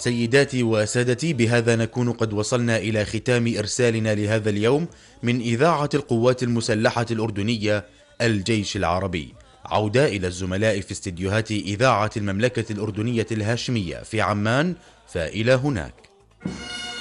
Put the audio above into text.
سيداتي وسادتي، بهذا نكون قد وصلنا إلى ختام إرسالنا لهذا اليوم من إذاعة القوات المسلحة الأردنية الجيش العربي. عودة إلى الزملاء في استديوهات إذاعة المملكة الأردنية الهاشمية في عمان، فإلى هناك.